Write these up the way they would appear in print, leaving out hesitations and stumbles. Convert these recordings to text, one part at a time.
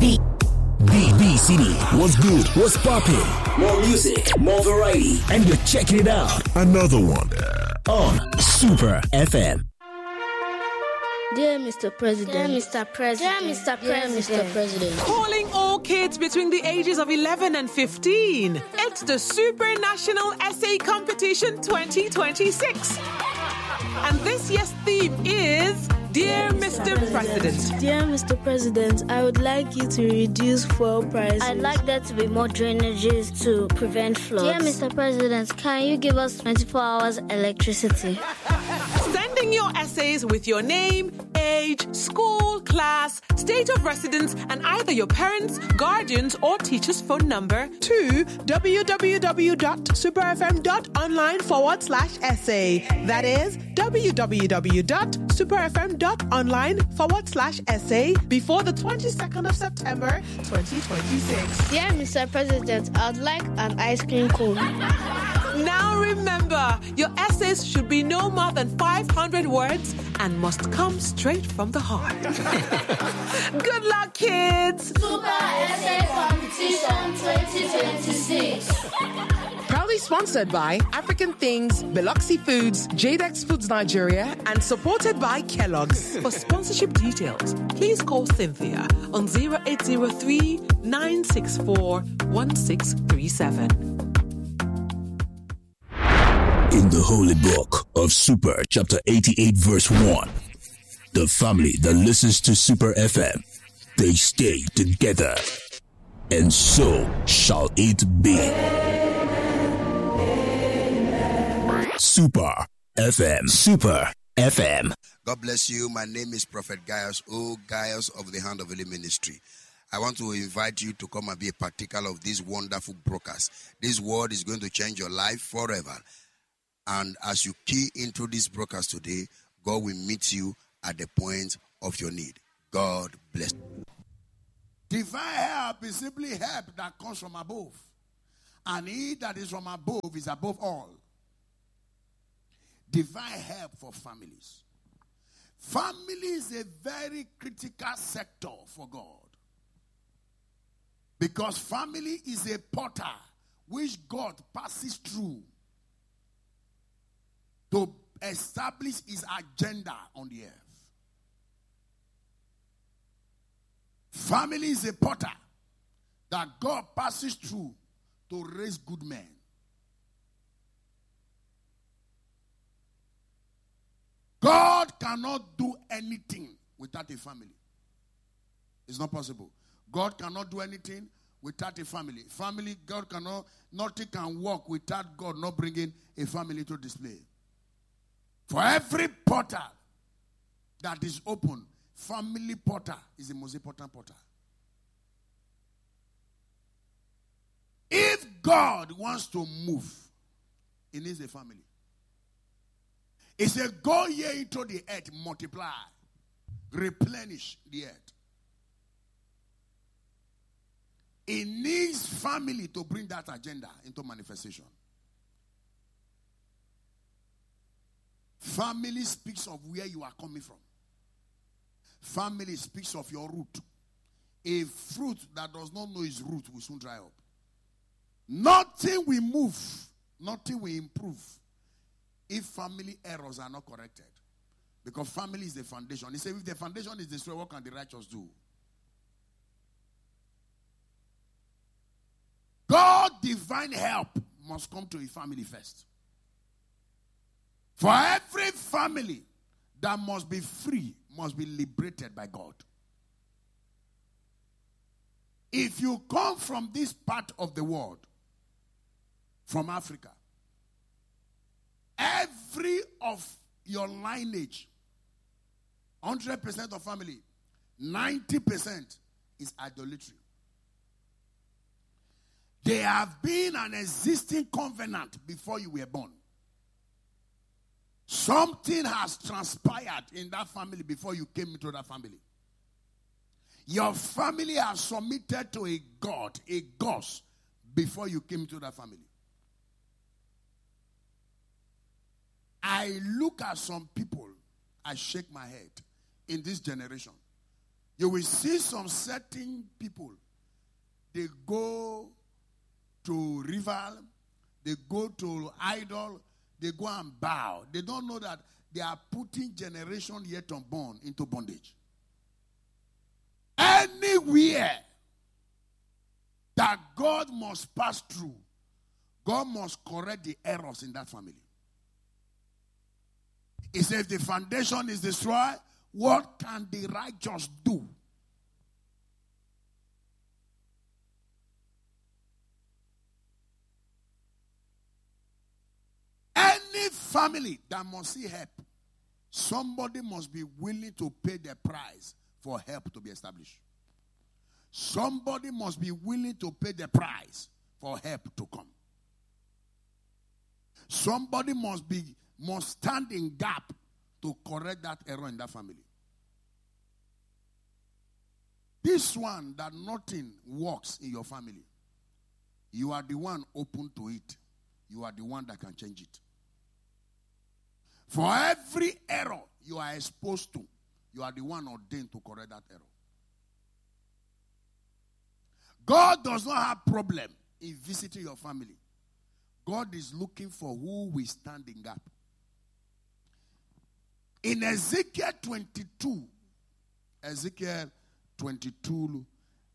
City. What's good? What's popping? More music, more variety, and you're checking it out. Another one on Super FM. Dear Mr. President. Dear Mr. President. Dear Mr. President. Dear Mr. President. Calling all kids between the ages of 11 and 15. It's the Super National Essay Competition 2026. And this year's theme is Dear Mr. President. Dear Mr. President, I would like you to reduce fuel prices. I'd like there to be more drainages to prevent floods. Dear Mr. President, can you give us 24 hours electricity? Sending your essays with your name, age, school, class, state of residence, and either your parents, guardians, or teacher's phone number to www.superfm.online/essay. That is www.superfm.online/essay before the 22nd of September 2026. Dear Mr. President, I'd like an ice cream cone. Now remember, your essays should be no more than 500 words and must come straight from the heart. Good luck, kids! Super Essay Competition 2026. Proudly sponsored by African Things, Biloxi Foods, Jadex Foods Nigeria, and supported by Kellogg's. For sponsorship details, please call Cynthia on 0803 964 1637. In the Holy Book of Super, chapter 88, verse 1, the family that listens to Super FM, they stay together, and so shall it be. Super FM. Super FM. God bless you. My name is Prophet Gaius O. Gaius of the Hand of Eli Ministry. I want to invite you to come and be a partaker of this wonderful broadcast. This word is going to change your life forever. And as you key into this broadcast today, God will meet you at the point of your need. God bless. Divine help is simply help that comes from above. And he that is from above is above all. Divine help for families. Family is a very critical sector for God. Because family is a portal which God passes through to establish his agenda on the earth. Family is a portal that God passes through to raise good men. God cannot do anything without a family. It's not possible. God cannot do anything without a family. Family, God cannot, nothing can work without God not bringing a family to display. For every portal that is open, family portal is the most important portal. If God wants to move, he needs a family. He said, go ye into the earth, multiply, replenish the earth. He needs family to bring that agenda into manifestation. Family speaks of where you are coming from. Family speaks of your root. A fruit that does not know its root will soon dry up. Nothing will move. Nothing will improve if family errors are not corrected. Because family is the foundation. He said, if the foundation is destroyed, what can the righteous do? God's divine help must come to a family first. For every family that must be free, must be liberated by God. If you come from this part of the world, from Africa, every of your lineage, 100% of family, 90% is idolatry. There have been an existing covenant before you were born. Something has transpired in that family before you came into that family. Your family has submitted to a god, a gods, before you came into that family. I look at some people, I shake my head in this generation. You will see some certain people, they go to rival, they go to idol, they go and bow. They don't know that they are putting generation yet unborn into bondage. Anywhere that God must pass through, God must correct the errors in that family. He said, if the foundation is destroyed, what can the righteous do? Any family that must see help, somebody must be willing to pay the price for help to be established. Somebody must be willing to pay the price for help to come. Somebody must stand in gap to correct that error in that family. This one that nothing works in your family, you are the one open to it. You are the one that can change it. For every error you are exposed to, you are the one ordained to correct that error. God does not have problem in visiting your family. God is looking for who will stand in gap. In Ezekiel 22, Ezekiel 22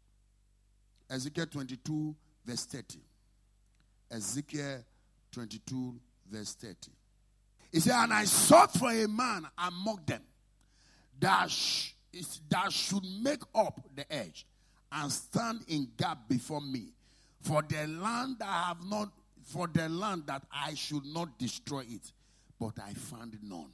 verse 30. Ezekiel 22 verse 30. He said, and I sought for a man among them that should make up the edge and stand in gap before me for the land that I should not destroy it, but I found none.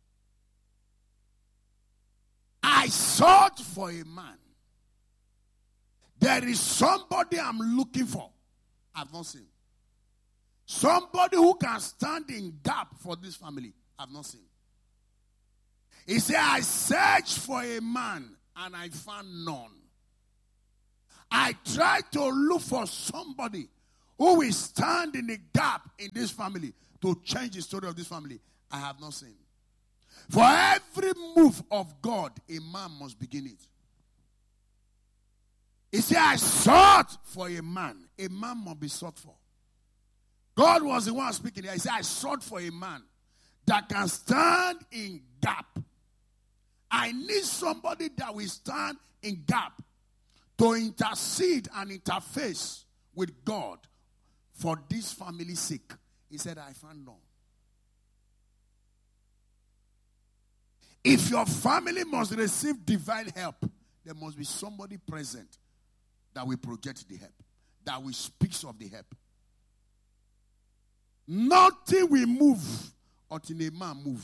I sought for a man. There is somebody I'm looking for. I've not seen. Somebody who can stand in gap for this family. I've not seen. He said, I searched for a man and I found none. I tried to look for somebody who will stand in the gap in this family to change the story of this family. I have not seen. For every move of God, a man must begin it. He said, I sought for a man. A man must be sought for. God was the one speaking here. He said, I sought for a man that can stand in gap. I need somebody that will stand in gap to intercede and interface with God for this family's sake. He said, I found none. If your family must receive divine help, there must be somebody present that will project the help, that will speak of the help. Nothing will move until a man move.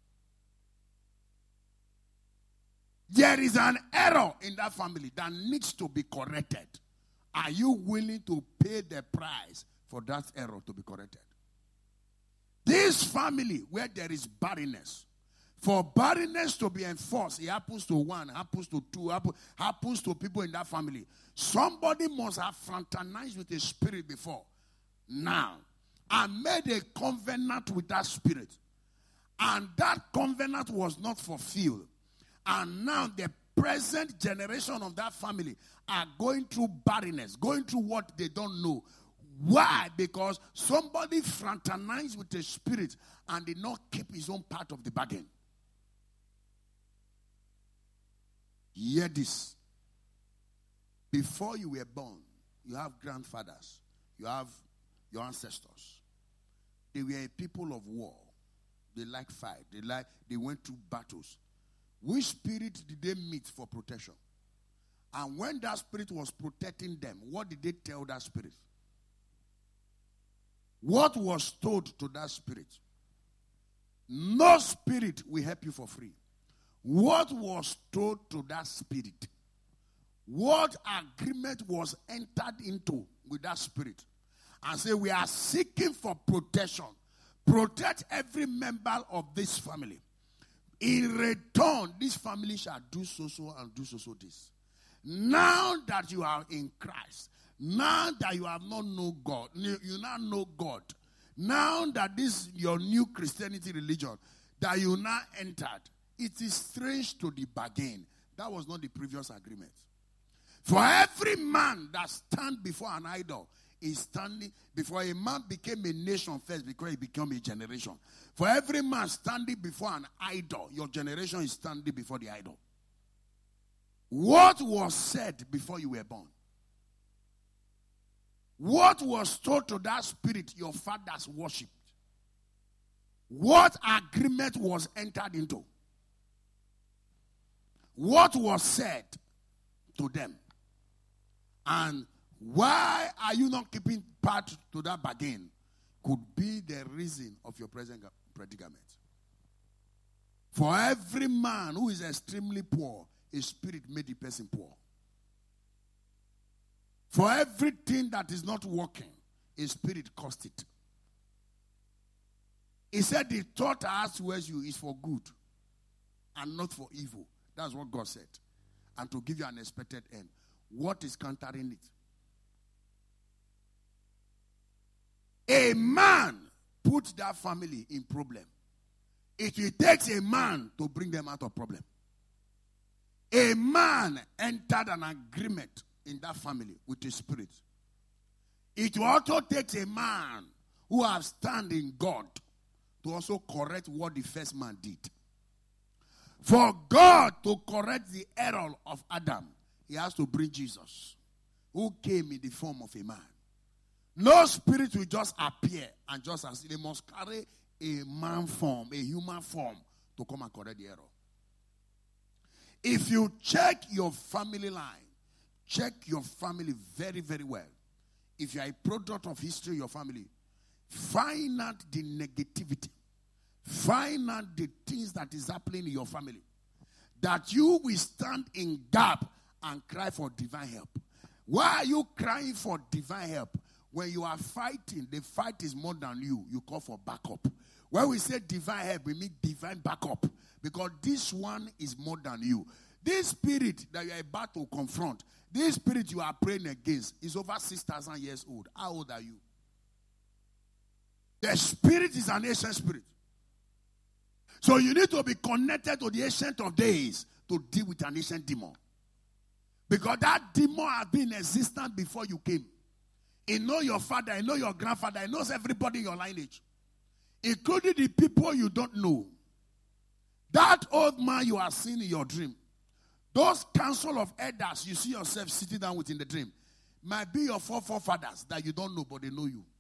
There is an error in that family that needs to be corrected. Are you willing to pay the price for that error to be corrected? This family where there is barrenness, for barrenness to be enforced, it happens to one, happens to two, happens to people in that family. Somebody must have fraternized with the spirit before. Now, I made a covenant with that spirit. And that covenant was not fulfilled. And now the present generation of that family are going through barrenness, going through what they don't know. Why? Because somebody fraternized with the spirit and did not keep his own part of the bargain. Hear this. Before you were born, you have grandfathers, you have your ancestors. They were a people of war. They like fight. They went through battles. Which spirit did they meet for protection? And when that spirit was protecting them, what did they tell that spirit? What was told to that spirit? No spirit will help you for free. What was told to that spirit? What agreement was entered into with that spirit? And say, we are seeking for protection. Protect every member of this family. In return, this family shall do so and do so this. Now that you are in Christ, now that you have not known God, you now know God. Now that this your new Christianity religion that you now entered, it is strange to the bargain That was not the previous agreement. For every man that stands before an idol is standing before a man became a nation first before he became a generation. For every man standing before an idol, your generation is standing before the idol. What was said before you were born? What was told to that spirit your fathers worshipped? What agreement was entered into? What was said to them? And why are you not keeping part to that bargain? Could be the reason of your present predicament. For every man who is extremely poor, a spirit made the person poor. For everything that is not working, a spirit caused it. He said the thought I have towards you is for good and not for evil. That's what God said. And to give you an expected end. What is countering it? A man put that family in problem. It will take a man to bring them out of problem. A man entered an agreement in that family with a spirit. It will also take a man who has stand in God to also correct what the first man did. For God to correct the error of Adam, he has to bring Jesus, who came in the form of a man. No spirit will just appear and just as they must carry a man form, a human form, to come and correct the error. If you check your family line, check your family very, very well. If you are a product of history, your family, find out the negativity. Find out the things that is happening in your family. That you will stand in gap and cry for divine help. Why are you crying for divine help? When you are fighting, the fight is more than you. You call for backup. When we say divine help, we mean divine backup. Because this one is more than you. This spirit that you are about to confront, this spirit you are praying against is over 6,000 years old. How old are you? The spirit is an ancient spirit. So you need to be connected to the ancient of days to deal with an ancient demon. Because that demon has been existent before you came. He knows your father, he knows your grandfather, he knows everybody in your lineage. Including the people you don't know. That old man you are seeing in your dream, those council of elders you see yourself sitting down with in the dream, might be your forefathers that you don't know, but they know you.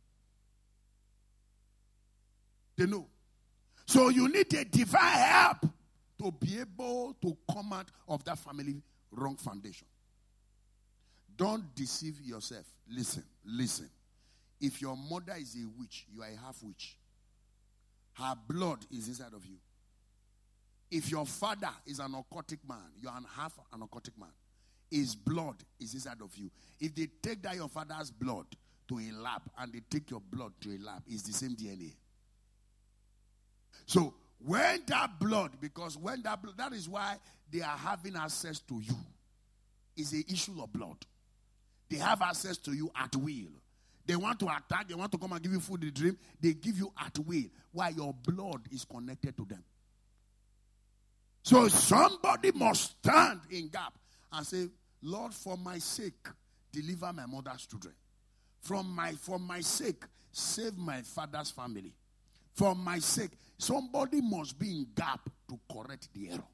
They know. So you need a divine help to be able to come out of that family wrong foundation. Don't deceive yourself. Listen. If your mother is a witch, you are a half witch. Her blood is inside of you. If your father is an occultic man, you are half an occultic man. His blood is inside of you. If they take that your father's blood to a lab and they take your blood to a lab, it's the same DNA. So when that blood, that is why they are having access to you. It's an issue of blood. They have access to you at will. They want to attack, they want to come and give you food in the dream. They give you at will. Why? Your blood is connected to them. So somebody must stand in gap and say, Lord, for my sake, deliver my mother's children. For my sake, save my father's family. For my sake, somebody must be in gap to correct the error.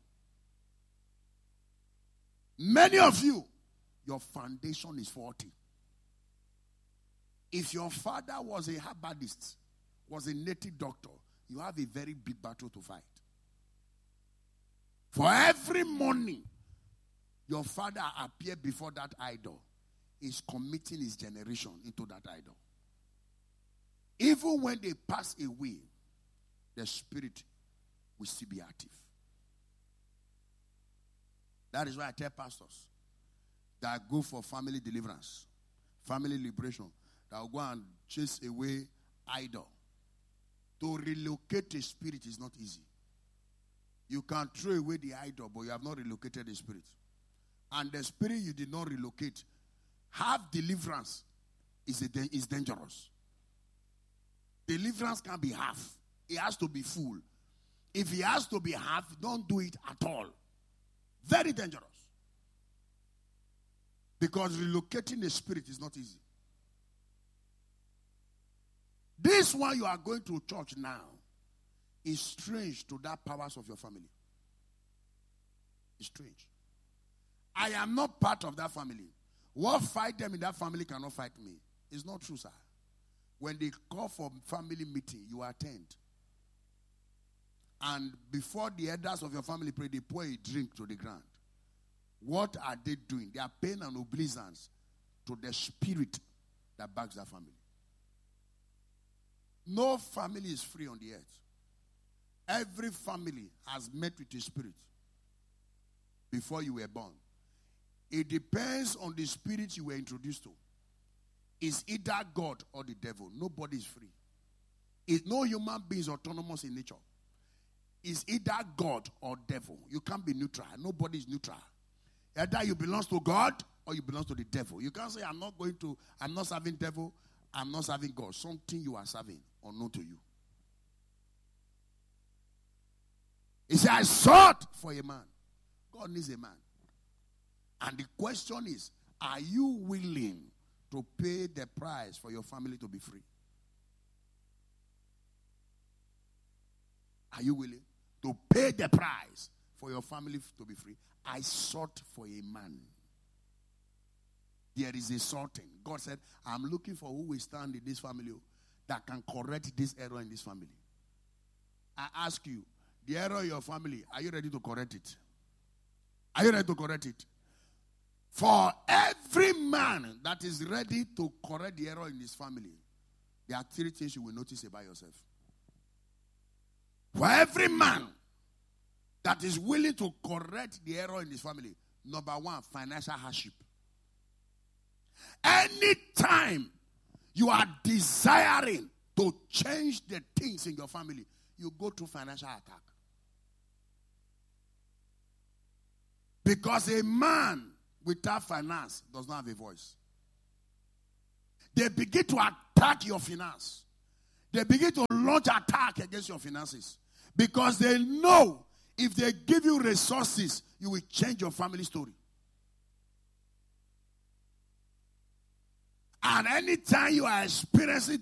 Many of you, your foundation is faulty. If your father was a herbalist, was a native doctor, you have a very big battle to fight. For every morning, your father appeared before that idol, is committing his generation into that idol. Even when they pass away, the spirit will still be active. That is why I tell pastors that go for family deliverance, family liberation, that will go and chase away idol. To relocate a spirit is not easy. You can throw away the idol, but you have not relocated the spirit. And the spirit you did not relocate, half deliverance is dangerous. Deliverance can't be half. It has to be full. If it has to be half, don't do it at all. Very dangerous. Because relocating the spirit is not easy. This one you are going to church now is strange to that powers of your family. It's strange. I am not part of that family. What fight them in that family cannot fight me. It's not true, sir. When they call for family meeting, you attend. And before the elders of your family pray, they pour a drink to the ground. What are they doing? They are paying an obeisance to the spirit that backs that family. No family is free on the earth. Every family has met with a spirit before you were born. It depends on the spirit you were introduced to. It's either God or the devil. Nobody is free. No human being is autonomous in nature. It's either God or devil. You can't be neutral. Nobody is neutral. Either you belong to God or you belong to the devil. You can't say, I'm not serving devil, I'm not serving God. Something you are serving unknown to you. He said, I sought for a man. God needs a man. And the question is, are you willing to pay the price for your family to be free? Are you willing to pay the price for your family to be free? I sought for a man. There is a sorting. God said, I'm looking for who will stand in this family that can correct this error in this family. I ask you, the error in your family, are you ready to correct it? Are you ready to correct it? For every man that is ready to correct the error in his family, there are 3 things you will notice about yourself. For every man that is willing to correct the error in his family, number 1, financial hardship. Anytime you are desiring to change the things in your family, you go through financial attack. Because a man without finance does not have a voice. They begin to attack your finance. They begin to launch attack against your finances. Because they know if they give you resources, you will change your family story. And anytime you are experiencing